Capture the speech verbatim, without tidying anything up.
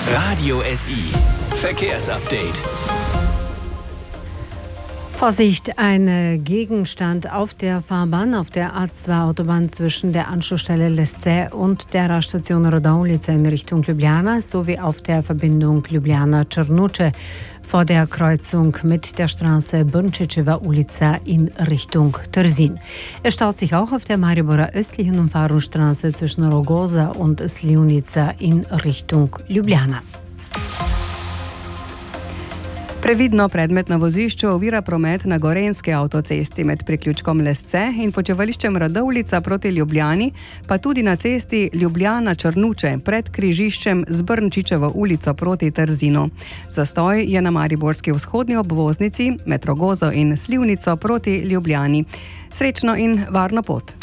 Radio S I. Verkehrsupdate. Vorsicht, ein Gegenstand auf der Fahrbahn, auf der A zwei Autobahn zwischen der Anschlussstelle Lesce und der Raststation Radoulica in Richtung Ljubljana sowie auf der Verbindung Ljubljana-Črnuče vor der Kreuzung mit der Straße Brnčićeva Ulica in Richtung Trzin. Es staut sich auch auf der Mariborer östlichen Umfahrungsstraße zwischen Rogoza und Slivnica in Richtung Ljubljana. Previdno predmet na vozišču ovira promet na Gorenjski avtocesti med priključkom Lesce in počivališčem Radoulica proti Ljubljani, pa tudi na cesti Ljubljana-Črnuče pred križiščem z Brnčićevo ulico proti Trzinu. Zastoj je na mariborski vzhodni obvoznici med Rogozo in Slivnico proti Ljubljani. Srečno in varno pot!